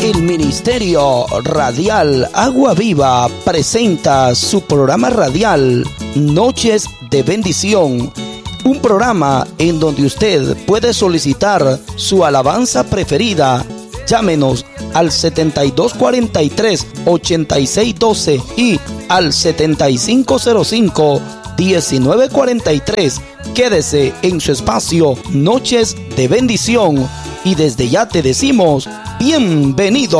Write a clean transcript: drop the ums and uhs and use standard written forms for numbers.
El Ministerio Radial Agua Viva presenta su programa radial Noches de Bendición, un programa en donde usted puede solicitar su alabanza preferida. Llámenos al 7243-8612 y al 7505-1943. Quédese en su espacio Noches de Bendición y desde ya te decimos bienvenido.